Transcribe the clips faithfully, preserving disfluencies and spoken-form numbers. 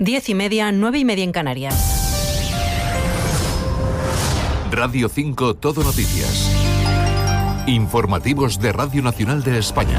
Diez y media, nueve y media en Canarias. Radio cinco Todo Noticias. Informativos de Radio Nacional de España.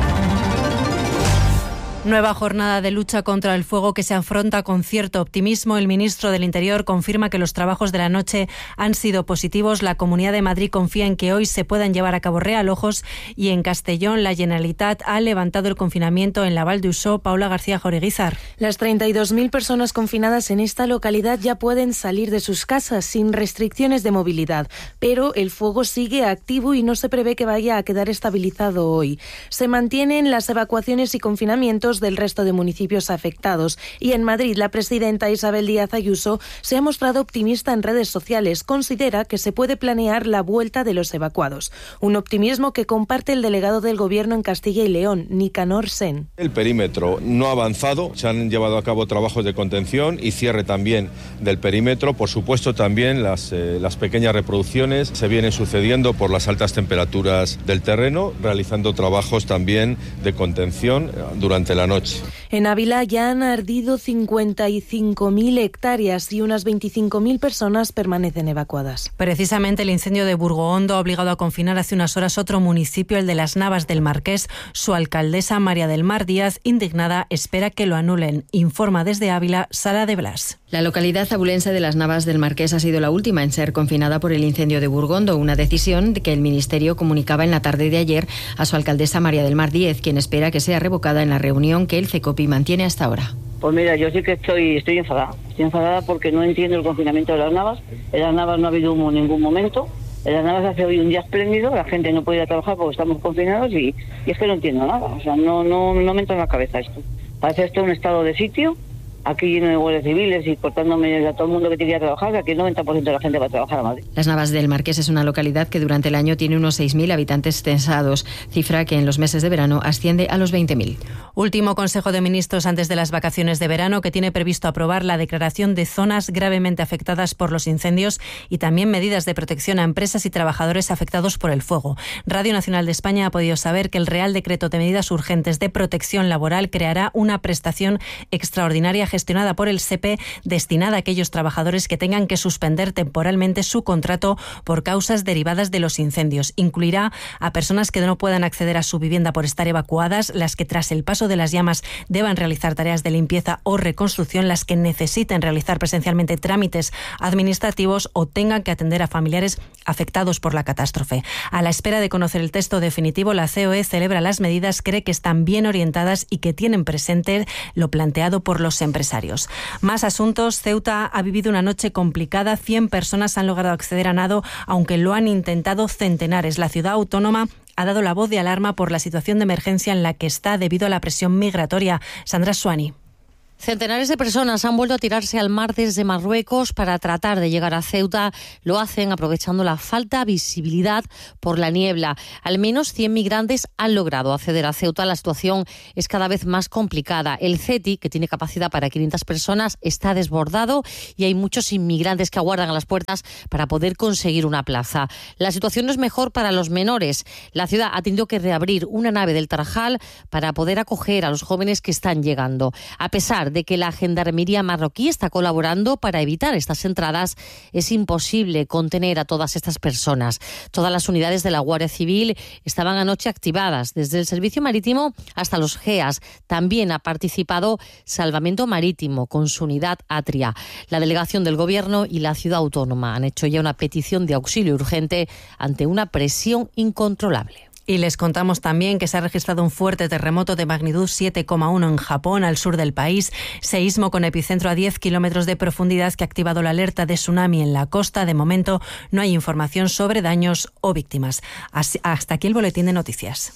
Nueva jornada de lucha contra el fuego que se afronta con cierto optimismo. El ministro del Interior confirma que los trabajos de la noche han sido positivos. La Comunidad de Madrid confía en que hoy se puedan llevar a cabo realojos y en Castellón la Generalitat ha levantado el confinamiento en la Val d'Usó. Paula García Joreguizar. Las treinta y dos mil personas confinadas en esta localidad ya pueden salir de sus casas sin restricciones de movilidad, pero el fuego sigue activo y no se prevé que vaya a quedar estabilizado hoy. Se mantienen las evacuaciones y confinamientos del resto de municipios afectados y en Madrid la presidenta Isabel Díaz Ayuso se ha mostrado optimista en redes sociales. Considera que se puede planear la vuelta de los evacuados. Un optimismo que comparte el delegado del Gobierno en Castilla y León, Nicanor Sen. El perímetro no ha avanzado, se han llevado a cabo trabajos de contención y cierre también del perímetro. Por supuesto también las, eh, las pequeñas reproducciones se vienen sucediendo por las altas temperaturas del terreno, realizando trabajos también de contención durante la noche. En Ávila ya han ardido cincuenta y cinco mil hectáreas y unas veinticinco mil personas permanecen evacuadas. Precisamente el incendio de Burgoondo ha obligado a confinar hace unas horas otro municipio, el de Las Navas del Marqués. Su alcaldesa, María del Mar Díaz, indignada, espera que lo anulen. Informa desde Ávila, Sara de Blas. La localidad abulense de Las Navas del Marqués ha sido la última en ser confinada por el incendio de Burgondo, una decisión que el Ministerio comunicaba en la tarde de ayer a su alcaldesa María del Mar Díez, quien espera que sea revocada en la reunión que el CECOPI mantiene hasta ahora. Pues mira, yo sí que estoy estoy enfadada. Estoy enfadada porque no entiendo el confinamiento de Las Navas. En Las Navas no ha habido humo en ningún momento. En Las Navas hace hoy un día espléndido, la gente no puede ir a trabajar porque estamos confinados y, y es que no entiendo nada. O sea, no, no, no me entra en la cabeza esto. Parece esto un estado de sitio, aquí lleno de guardias civiles y cortándome a todo el mundo que quería trabajar, que aquí el noventa por ciento de la gente va a trabajar a Madrid. Las Navas del Marqués es una localidad que durante el año tiene unos seis mil habitantes censados, cifra que en los meses de verano asciende a los veinte mil. Último Consejo de Ministros antes de las vacaciones de verano, que tiene previsto aprobar la declaración de zonas gravemente afectadas por los incendios y también medidas de protección a empresas y trabajadores afectados por el fuego. Radio Nacional de España ha podido saber que el Real Decreto de Medidas Urgentes de Protección Laboral creará una prestación extraordinaria gestionada por el SEPE destinada a aquellos trabajadores que tengan que suspender temporalmente su contrato por causas derivadas de los incendios. Incluirá a personas que no puedan acceder a su vivienda por estar evacuadas, las que tras el paso de las llamas deban realizar tareas de limpieza o reconstrucción, las que necesiten realizar presencialmente trámites administrativos o tengan que atender a familiares afectados por la catástrofe. A la espera de conocer el texto definitivo, la C O E celebra las medidas, cree que están bien orientadas y que tienen presente lo planteado por los empresarios. Más asuntos. Ceuta ha vivido una noche complicada. cien personas han logrado acceder a nado, aunque lo han intentado centenares. La ciudad autónoma ha dado la voz de alarma por la situación de emergencia en la que está debido a la presión migratoria. Sandra Suani. Centenares de personas han vuelto a tirarse al mar desde Marruecos para tratar de llegar a Ceuta. Lo hacen aprovechando la falta de visibilidad por la niebla. Al menos cien migrantes han logrado acceder a Ceuta. La situación es cada vez más complicada. El CETI, que tiene capacidad para quinientas personas, está desbordado y hay muchos inmigrantes que aguardan a las puertas para poder conseguir una plaza. La situación no es mejor para los menores. La ciudad ha tenido que reabrir una nave del Tarajal para poder acoger a los jóvenes que están llegando. A pesar de que la Gendarmería marroquí está colaborando para evitar estas entradas, es imposible contener a todas estas personas. Todas las unidades de la Guardia Civil estaban anoche activadas, desde el Servicio Marítimo hasta los G E A S. También ha participado Salvamento Marítimo con su unidad Atria. La delegación del Gobierno y la ciudad autónoma han hecho ya una petición de auxilio urgente ante una presión incontrolable. Y les contamos también que se ha registrado un fuerte terremoto de magnitud siete coma uno en Japón, al sur del país. Seísmo con epicentro a diez kilómetros de profundidad que ha activado la alerta de tsunami en la costa. De momento no hay información sobre daños o víctimas. Así, hasta aquí el boletín de noticias.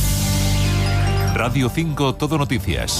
Radio cinco Todo Noticias.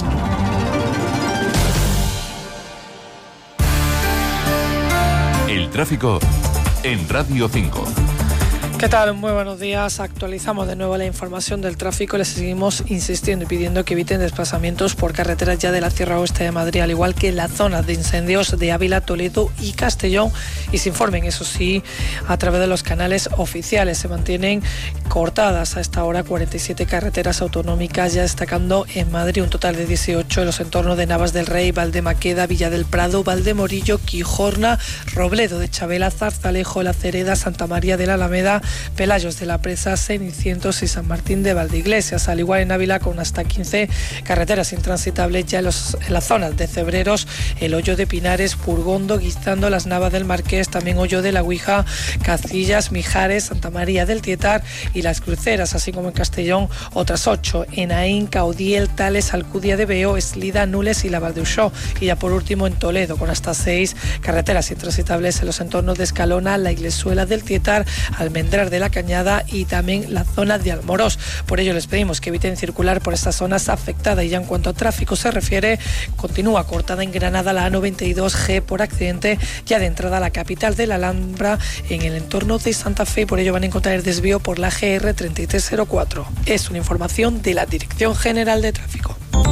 El tráfico en Radio cinco. ¿Qué tal? Muy buenos días. Actualizamos de nuevo la información del tráfico. Les seguimos insistiendo y pidiendo que eviten desplazamientos por carreteras ya de la Sierra Oeste de Madrid, al igual que en la zona de incendios de Ávila, Toledo y Castellón. Y se informen, eso sí, a través de los canales oficiales. Se mantienen cortadas a esta hora cuarenta y siete carreteras autonómicas, ya destacando en Madrid un total de dieciocho en los entornos de Navas del Rey, Valdemaqueda, Villa del Prado, Valdemorillo, Quijorna, Robledo de Chabela, Zarzalejo, La Cereda, Santa María de la Alameda, Pelayos de la Presa, Cenicientos y San Martín de Valdeiglesias, al igual en Ávila con hasta quince carreteras intransitables ya en, los, en las zonas de Cebreros, el Hoyo de Pinares, Purgondo, Guizando, Las Navas del Marqués, también Hoyo de la Guija, Cacillas, Mijares, Santa María del Tietar y Las Cruceras, así como en Castellón otras ocho, en Aín, Caudiel, Tales, Alcudia de Veo, Eslida, Nules y la Valdeusó, y ya por último en Toledo con hasta seis carreteras intransitables en los entornos de Escalona, La Iglesuela del Tietar, Almendrar de la Cañada y también la zona de Almorós. Por ello les pedimos que eviten circular por estas zonas afectadas. Y ya en cuanto a tráfico se refiere, continúa cortada en Granada la A noventa y dos G por accidente ya de entrada a la capital de la Alhambra en el entorno de Santa Fe, y por ello van a encontrar el desvío por la G R treinta y tres cero cuatro. Es una información de la Dirección General de Tráfico.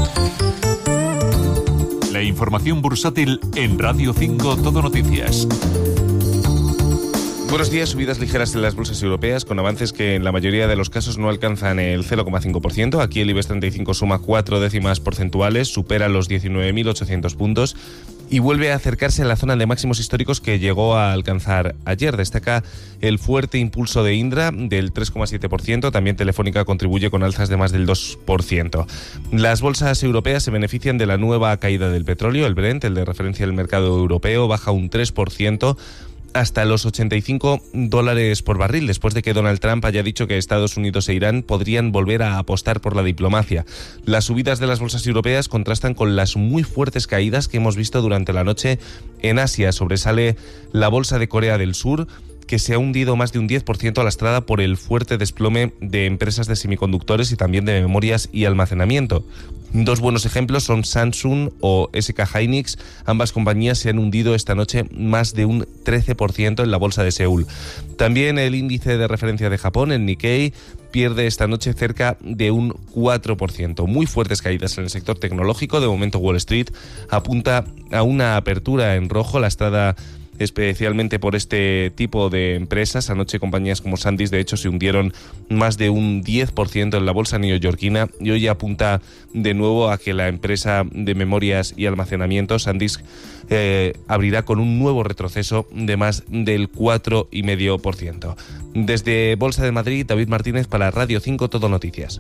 La información bursátil en Radio cinco Todo Noticias. Buenos días. Subidas ligeras en las bolsas europeas, con avances que en la mayoría de los casos no alcanzan el cero coma cinco por ciento. Aquí el IBEX treinta y cinco suma cuatro décimas porcentuales, supera los diecinueve mil ochocientos puntos y vuelve a acercarse a la zona de máximos históricos que llegó a alcanzar ayer. Destaca el fuerte impulso de Indra del tres coma siete por ciento, también Telefónica contribuye con alzas de más del dos por ciento. Las bolsas europeas se benefician de la nueva caída del petróleo. El Brent, el de referencia del mercado europeo, baja un tres por ciento hasta los ochenta y cinco dólares por barril, después de que Donald Trump haya dicho que Estados Unidos e Irán podrían volver a apostar por la diplomacia. Las subidas de las bolsas europeas contrastan con las muy fuertes caídas que hemos visto durante la noche en Asia. Sobresale la bolsa de Corea del Sur, que se ha hundido más de un diez por ciento lastrada por el fuerte desplome de empresas de semiconductores y también de memorias y almacenamiento. Dos buenos ejemplos son Samsung o S K Hynix. Ambas compañías se han hundido esta noche más de un trece por ciento en la bolsa de Seúl. También el índice de referencia de Japón, el Nikkei, pierde esta noche cerca de un cuatro por ciento. Muy fuertes caídas en el sector tecnológico. De momento Wall Street apunta a una apertura en rojo lastrada especialmente por este tipo de empresas. Anoche compañías como SanDisk de hecho se hundieron más de un diez por ciento en la bolsa neoyorquina, y hoy apunta de nuevo a que la empresa de memorias y almacenamiento SanDisk eh, abrirá con un nuevo retroceso de más del cuatro coma cinco por ciento. Desde Bolsa de Madrid, David Martínez para Radio cinco Todo Noticias.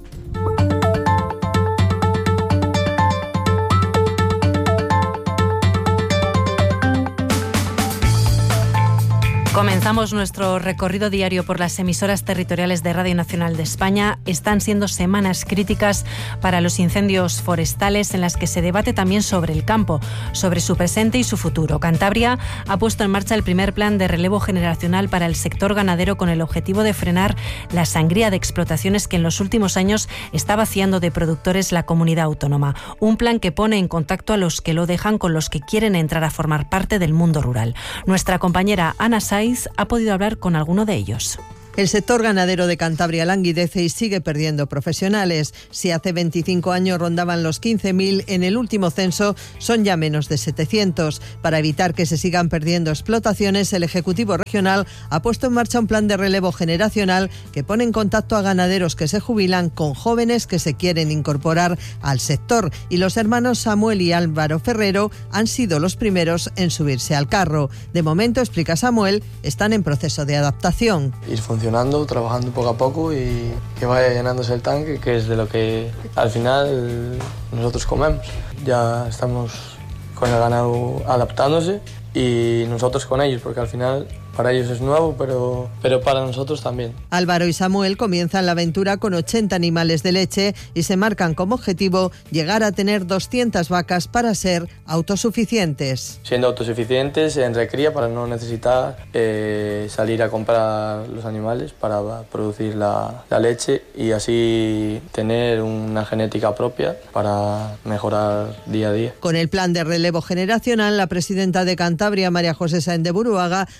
Comenzamos nuestro recorrido diario por las emisoras territoriales de Radio Nacional de España. Están siendo semanas críticas para los incendios forestales, en las que se debate también sobre el campo, sobre su presente y su futuro. Cantabria ha puesto en marcha el primer plan de relevo generacional para el sector ganadero, con el objetivo de frenar la sangría de explotaciones que en los últimos años está vaciando de productores la comunidad autónoma. Un plan que pone en contacto a los que lo dejan con los que quieren entrar a formar parte del mundo rural. Nuestra compañera Ana Saiz ha podido hablar con alguno de ellos. El sector ganadero de Cantabria languidece y sigue perdiendo profesionales. Si hace veinticinco años rondaban los quince mil, en el último censo son ya menos de setecientos. Para evitar que se sigan perdiendo explotaciones, el Ejecutivo Regional ha puesto en marcha un plan de relevo generacional que pone en contacto a ganaderos que se jubilan con jóvenes que se quieren incorporar al sector. Y los hermanos Samuel y Álvaro Ferrero han sido los primeros en subirse al carro. De momento, explica Samuel, están en proceso de adaptación. Ir funcionando, trabajando poco a poco y que vaya llenándose el tanque, que es de lo que al final nosotros comemos. Ya estamos con el ganado adaptándose y nosotros con ellos, porque al final para ellos es nuevo, pero, pero para nosotros también. Álvaro y Samuel comienzan la aventura con ochenta animales de leche y se marcan como objetivo llegar a tener doscientas vacas para ser autosuficientes. Siendo autosuficientes en recría, para no necesitar eh, salir a comprar los animales para producir la, la leche, y así tener una genética propia para mejorar día a día. Con el plan de relevo generacional, la presidenta de Cantabria, María José Sáenz de Buruaga, asegura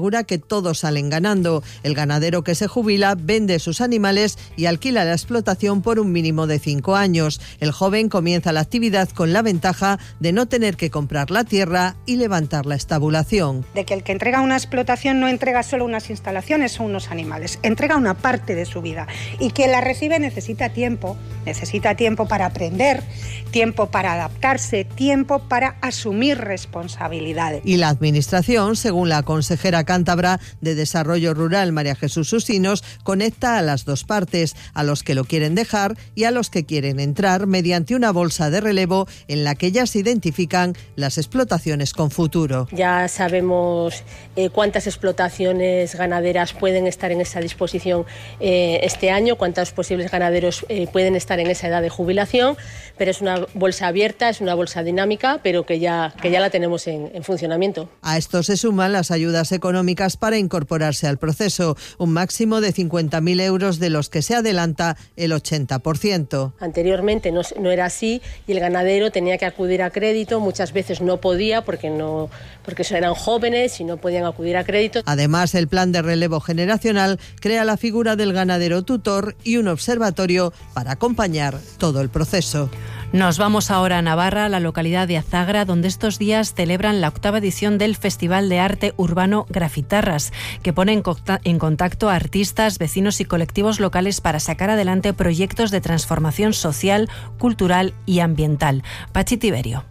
asegura que todos salen ganando. El ganadero que se jubila vende sus animales y alquila la explotación por un mínimo de cinco años. El joven comienza la actividad con la ventaja de no tener que comprar la tierra y levantar la estabulación. De que el que entrega una explotación no entrega solo unas instalaciones o unos animales, entrega una parte de su vida, y quien la recibe necesita tiempo, necesita tiempo para aprender, tiempo para adaptarse, tiempo para asumir responsabilidades. Y la Administración, según la consejera cántabra de Desarrollo Rural, María Jesús Usinos, conecta a las dos partes, a los que lo quieren dejar y a los que quieren entrar, mediante una bolsa de relevo en la que ya se identifican las explotaciones con futuro. Ya sabemos eh, cuántas explotaciones ganaderas pueden estar en esa disposición eh, este año, cuántos posibles ganaderos eh, pueden estar en esa edad de jubilación, pero es una bolsa abierta, es una bolsa dinámica, pero que ya, que ya la tenemos en, en funcionamiento. A esto se suman las ayudas económicas para incorporarse al proceso, un máximo de cincuenta mil euros de los que se adelanta el ochenta por ciento. Anteriormente no, no era así y el ganadero tenía que acudir a crédito, muchas veces no podía porque, no, porque eran jóvenes y no podían acudir a crédito. Además, el plan de relevo generacional crea la figura del ganadero tutor y un observatorio para acompañar todo el proceso. Nos vamos ahora a Navarra, a la localidad de Azagra, donde estos días celebran la octava edición del Festival de Arte Urbano Grafitarras, que pone en contacto a artistas, vecinos y colectivos locales para sacar adelante proyectos de transformación social, cultural y ambiental. Pachi Tiberio.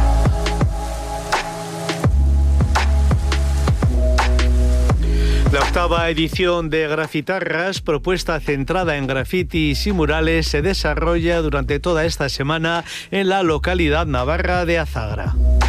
La octava edición de Grafitarras, propuesta centrada en grafitis y murales, se desarrolla durante toda esta semana en la localidad navarra de Azagra.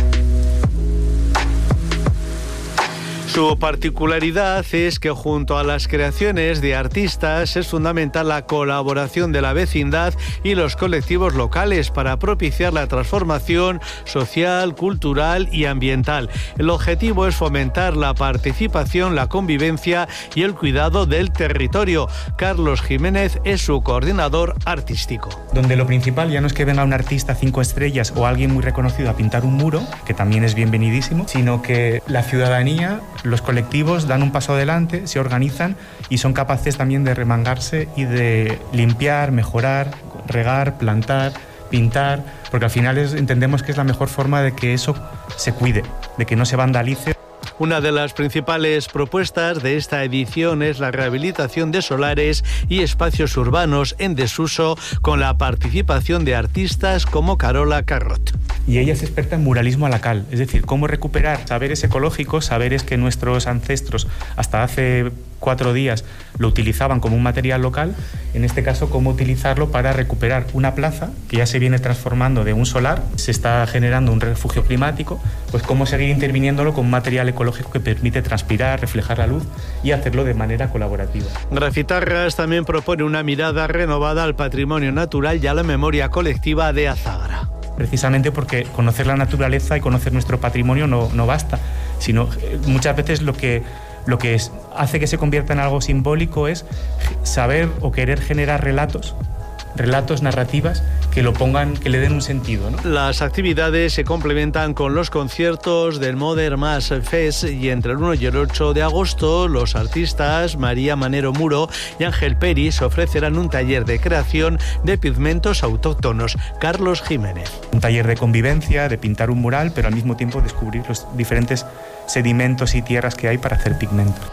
Su particularidad es que junto a las creaciones de artistas es fundamental la colaboración de la vecindad y los colectivos locales para propiciar la transformación social, cultural y ambiental. El objetivo es fomentar la participación, la convivencia y el cuidado del territorio. Carlos Jiménez es su coordinador artístico. Donde lo principal ya no es que venga un artista cinco estrellas o alguien muy reconocido a pintar un muro, que también es bienvenidísimo, sino que la ciudadanía, los colectivos dan un paso adelante, se organizan y son capaces también de remangarse y de limpiar, mejorar, regar, plantar, pintar, porque al final es, entendemos que es la mejor forma de que eso se cuide, de que no se vandalice. Una de las principales propuestas de esta edición es la rehabilitación de solares y espacios urbanos en desuso con la participación de artistas como Carola Carrot. Y ella es experta en muralismo a la cal, es decir, cómo recuperar saberes ecológicos, saberes que nuestros ancestros hasta hace cuatro días lo utilizaban como un material local, en este caso cómo utilizarlo para recuperar una plaza que ya se viene transformando de un solar, se está generando un refugio climático, pues cómo seguir interviniéndolo con un material ecológico que permite transpirar, reflejar la luz y hacerlo de manera colaborativa. Grafitarras también propone una mirada renovada al patrimonio natural y a la memoria colectiva de Azagra. Precisamente porque conocer la naturaleza y conocer nuestro patrimonio no, no basta, sino muchas veces lo que, lo que es, hace que se convierta en algo simbólico es saber o querer generar relatos, relatos, narrativas que lo pongan, que le den un sentido, ¿no? Las actividades se complementan con los conciertos del Modern Mass Fest y entre el uno y el ocho de agosto los artistas María Manero Muro y Ángel Peris ofrecerán un taller de creación de pigmentos autóctonos. Carlos Jiménez. Un taller de convivencia, de pintar un mural, pero al mismo tiempo descubrir los diferentes sedimentos y tierras que hay para hacer pigmento.